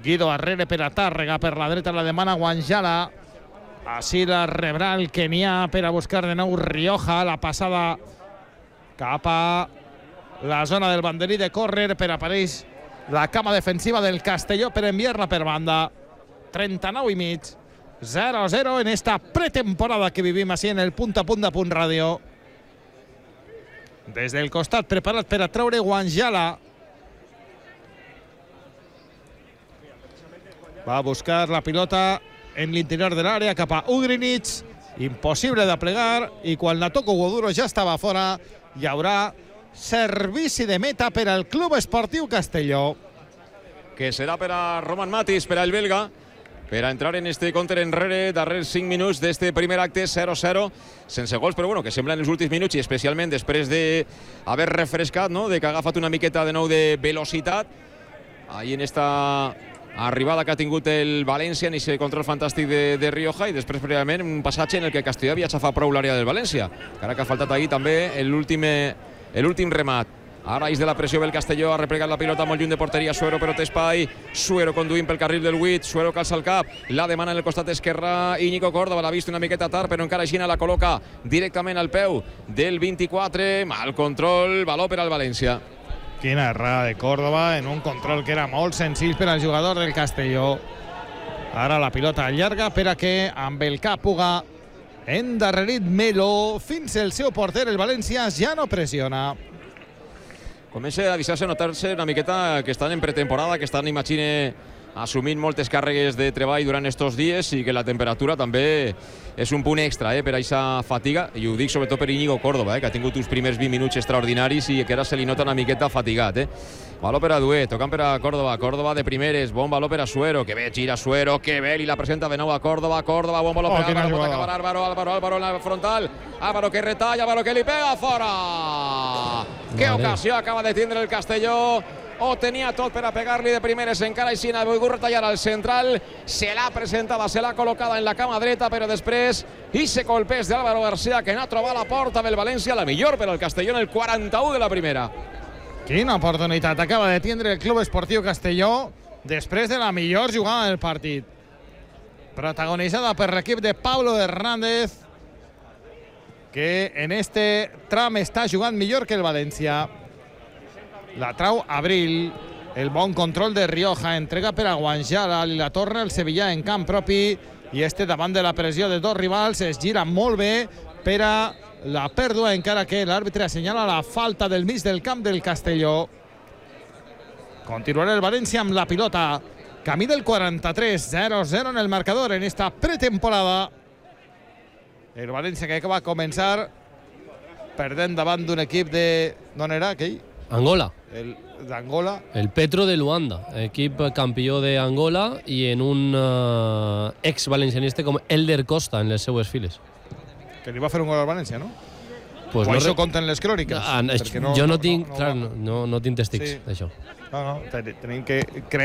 Guido Arrere per a Tàrrega, per la dreta la demana Wanjala. Així la rebrà el kenià per a buscar de nou Rioja. La passada cap a la zona del banderí de córner, per apareix la cama defensiva del Castelló per enviar-la per banda. 39 i mig, 0-0 en esta pretemporada que vivim així en el Punt a Punt de Punt Ràdio. Des del costat, preparat per a treure Wanjala. Va a buscar la pilota en l'interior de l'àrea cap a Ugrinic. Impossible de plegar, i quan la toca Hugo Duro ja estava fora. Hi haurà servici de meta per al Club Esportiu Castelló, que serà per a Roman Matis, per al belga, per a entrar en este counter enrere darrers 5 minuts d'este primer acte. 0-0, sense gols, però bueno, que sembla en els últims minuts, i especialment després d'haver refrescat, no?, de que ha agafat una miqueta de nou de velocitat ahí en esta arribada que ha tingut el València en aquest control fantàstic de Rioja, i després previament un passatge en el que Castelló havia xafat prou l'àrea del València, encara que ha faltat ahí també l'últim remat. Ara és de la pressió del Castelló, ha replegat la pilota molt lluny de porteria Suero, però té espai. Suero conduint pel carril del 8, Suero calça el cap, la demana en el costat esquerre Íñigo Córdoba, l'ha vist una miqueta tard, però encara així la col·loca directament al peu del 24, mal control, valor per al València. Quina errada de Córdoba en un control que era molt senzill per al jugador del Castelló. Ara la pilota llarga per a que amb el cap puga endarrerit Melo fins el seu porter. El València ja no pressiona. Comença a deixar-se notar-se una miqueta que estan en pretemporada, que estan, imagine, assumint moltes càrregues de treball durant estos dies, i que la temperatura també és un punt extra per a aquesta fatiga, i ho dic sobretot per Íñigo Córdoba, que ha tingut uns primers 20 minuts extraordinaris i que ara se li nota una miqueta fatigat. Valor per a Duet, tocant per a Córdoba, Córdoba de primeres, bon valor per a Suero, que bé gira Suero, que bé, i la presenta de nou a Córdoba, bon valor per a Álvaro, pot acabar Álvaro en la frontal, Álvaro que retalla, Álvaro que li pega fora. Que ocasió acaba de tindre el Castelló. Ho tenia tot per a pegar-li de primeres, encara així ha volgut retallar al central, se l'ha presentada, se l'ha col·locada en la cama dreta, però després ixe colpés d'Álvaro García, que n'ha trobat la porta del València, la millor per al Castelló en el 41 de la primera. Quina oportunitat acaba de tindre el Club Esportiu Castelló després de la millor jugada del partit, protagonitzada per l'equip de Pablo Hernández, que en este tram està jugant millor que el València. La trau Abril, el bon control de Rioja, entrega per a Wanjala, li la torna el Sevillà en camp propi, i este davant de la pressió de dos rivals es gira molt bé per a la pèrdua, encara que l'àrbitre assenyala la falta del mig del camp del Castelló. Continuarà el València amb la pilota, camí del 43, 0-0 en el marcador en esta pretemporada. El València que va començar perdent davant d'un equip de... d'on era aquell? Angola. D'Angola. El Petro de Luanda, equip campió d'Angola, i en un ex-valencianista com Elder Costa en les seues files. Que li va fer un gol al València, no? Pues o no això compten les cròniques? Jo no tinc, no tinc testics d'això. No, tenim que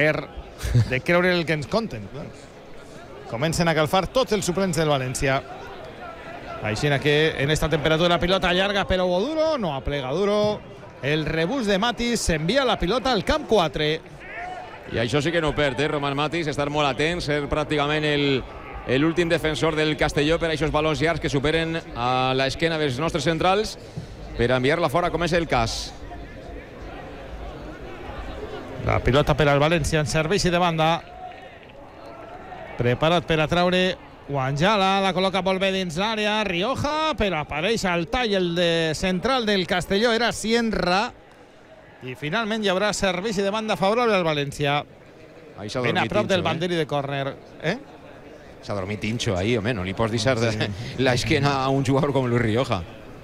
creure el que ens conten. Comencen a calfar tots els suplents del València. Així que en esta temperatura pilota llarga per Hugo Duro, no aplega Duro. El rebús de Matis s'envia la pilota al camp 4. I això sí que no perd, Roman Matis, estar molt atent, ser pràcticament l'últim defensor del Castelló per a aquests balons llargs que superen a l'esquena dels nostres centrals per enviar-la fora, com és el cas. La pilota per al València en servici de banda. Preparat per a traure Wanjala, la col·loca molt bé dins l'àrea. Rioja, però apareix al tall el de central del Castelló, era Sienra. I finalment hi haurà servici de banda favorable al València. Ben a prop del banderi de córner. S'ha dormit Tincho ahí, home, no li pots deixar l'esquena a un jugador com Luis Rioja.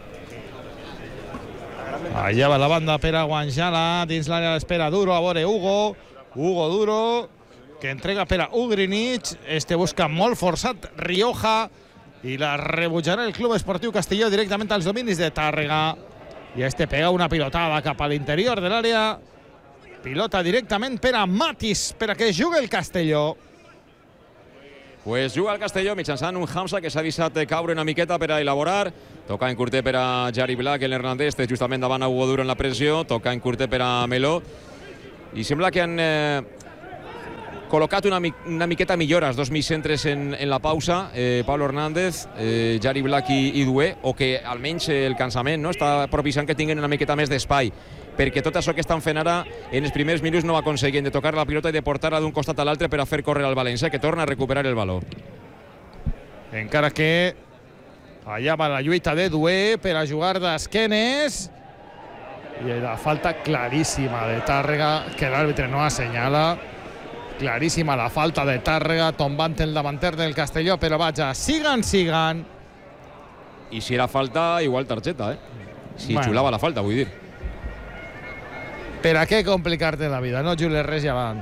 Allà va la banda per a Wanjala, dins l'àrea d'espera Duro, a veure Hugo Duro, que entrega per a Ugrinic, este busca molt forçat Rioja, i la rebutjarà el Club Esportiu Castelló directament als dominis de Tàrrega, i este pega una pilotada cap a l'interior de l'àrea, pilota directament per a Matis, per a que jugui el Castelló. Pues juga el Castelló mitjançant un Hamza que s'ha deixat caure una miqueta per a elaborar. Toca en curter per a Jari Black, el neerlandès, té justament davant a Hugo Duro en la pressió. Toca en curter per a Meló. I sembla que han col·locat una miqueta millor els dos mitjcentres en la pausa, Pablo Hernández, Jari Black i Doué, o que almenys el cansament, no, està propiciant que tinguin una miqueta més d'espai, perquè tot això que estan fent ara en els primers minuts no aconseguien de tocar la pilota i de portar-la d'un costat a l'altre per a fer córrer al València, que torna a recuperar el valor. Encara que allà va la lluita de Doué per a jugar d'esquenes, i la falta claríssima de Tàrrega, que l'àrbitre no assenyala. Claríssima la falta de Tàrrega, tombant el davanter del Castelló, però vaja, sigan. I si era falta, igual targeta, Si xulava la falta, vull dir. Per a què complicar-te la vida? No xules res i avant.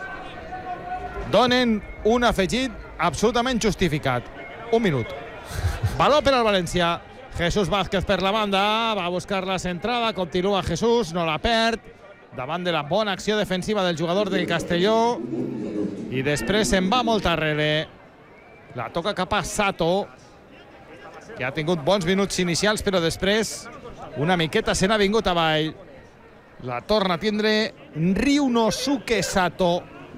Donen un afegit absolutament justificat. 1 minut. Valor per al València. Jesús Vázquez per la banda, va a buscar la centrada, continua Jesús, no la perd, davant de la bona acció defensiva del jugador del Castelló, i després se'n va molt darrere. La toca cap a Sato, que ha tingut bons minuts inicials, però després una miqueta se n'ha vingut avall. La torna a tindre Ryunosuke Sato.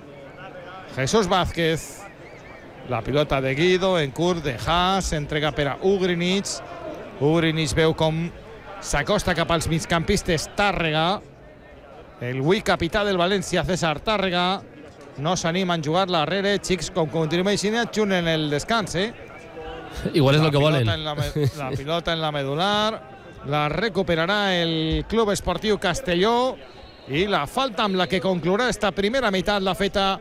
Jesús Vázquez, la pilota de Guido en curt de Haas, entrega per a Ugrinic. Ugrinic veu com s'acosta cap als migcampistes Tàrrega. El avui capità del València, César Tàrrega, no s'anima a jugar-la darrere. Xics, com continuem així, junt en el descans, Igual és el que volen. La pilota en la medular, la recuperarà el Club Esportiu Castelló, i la falta amb la que conclourà esta primera meitat l'ha feta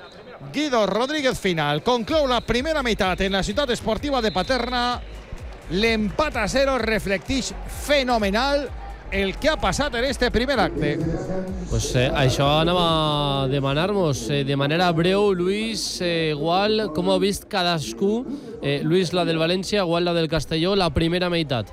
Guido Rodríguez Final. Conclou la primera meitat en la ciutat esportiva de Paterna. L'empat a 0 reflecteix fenomenal el que ha passat en este primer acte. Pues això anem a demanar-nos de manera breu, Luis, igual, com ha vist cadascú, Luis, la del València, igual la del Castelló, la primera meitat.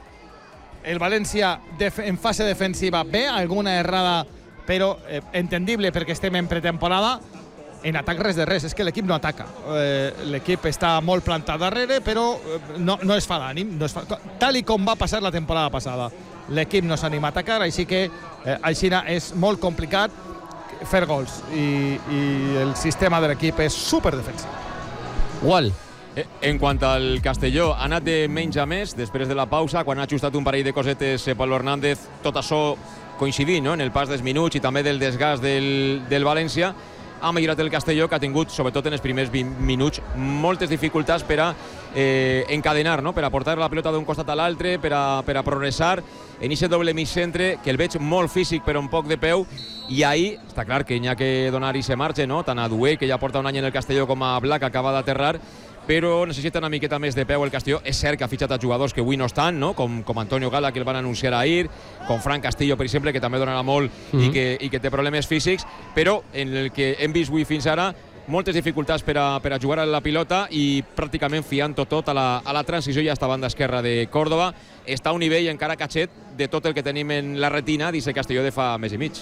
El València en fase defensiva bé, alguna errada, però entendible perquè estem en pretemporada. En atac res de res, és que l'equip no ataca. L'equip està molt plantat darrere, però no es fa d'ànim. Tal i com va passar la temporada passada. L'equip no s'anima a atacar, així que així és molt complicat fer gols. I el sistema de l'equip és superdefensiu. Igual. En quant al Castelló, ha anat de menys a més després de la pausa, quan ha ajustat un parell de cosetes Pablo Hernández, tot això coincidint, no?, en el pas dels minuts i també del desgast del València. Ha millorat el Castelló, que ha tingut, sobretot en els primers 20 minuts, moltes dificultats per a encadenar, no?, per a portar la pilota d'un costat a l'altre, per a progressar en aquest doble mig centre, que el veig molt físic però un poc de peu, i ahir està clar que n'hi ha que donar-hi se marge, no?, tant a Doué, que ja porta un any en el Castelló, com a Black, que acaba d'aterrar, però necessita una miqueta més de peu el Castelló. És cert que ha fitxat a jugadors que avui no estan, no?, com Antonio Gala, que el van anunciar ahir, com Fran Castillo, per exemple, que també donarà molt i que té problemes físics, però en el que hem vist avui fins ara, moltes dificultats per a jugar a la pilota i pràcticament fiant tot a la transició i a esta banda esquerra de Córdoba. Està a un nivell encara catxet de tot el que tenim en la retina d'aquest Castelló de fa mes i mig.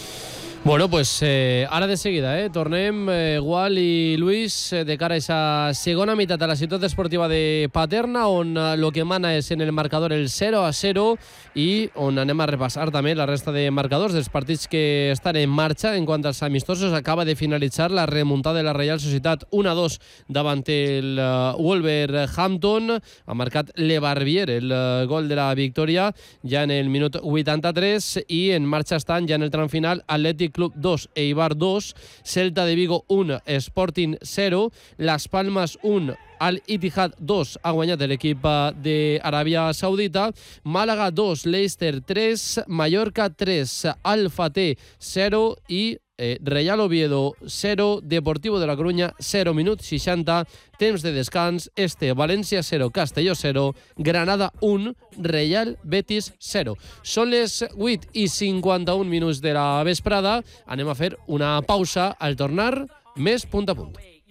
Bueno, pues ara de seguida, tornem, Gual i Luis, de cara a aquesta segona meitat a la ciutat esportiva de Paterna, on el que mana és en el marcador el 0-0 i on anem a repassar també la resta de marcadors dels partits que estan en marxa. En quant als amistosos, acaba de finalitzar la remuntada de la Reial Societat 1-2 davant el Wolverhampton. Ha marcat Le Barbier el gol de la victòria ja en el minut 83 i en marxa estan ja en el tram final Atlètic Club 2, Eibar 2, Celta de Vigo 1, Sporting 0, Las Palmas 1, Al-Ittihad 2 ha guanyat l'equip d'Aràbia Saudita, Màlaga 2, Leicester 3, Mallorca 3, Al-Fateh 0 i Real Oviedo 0, Deportivo de la Coruña 0, minut 60, temps de descans, València 0, Castelló 0, Granada 1, Real Betis 0. Són les 8:51 minuts de la vesprada. Anem a fer una pausa. Al tornar, més punt a punt.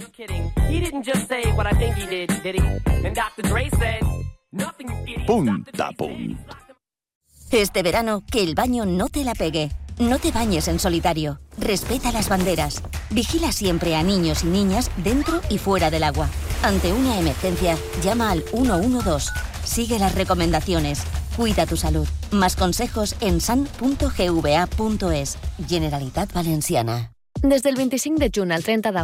Punt a punt. Este verano, que el baño no te la pegue. No te bañes en solitario. Respeta las banderas. Vigila siempre a niños y niñas dentro y fuera del agua. Ante una emergencia, llama al 112. Sigue las recomendaciones. Cuida tu salud. Más consejos en san.gva.es. Generalitat Valenciana. Des del 25 de juny al 30 d'agost,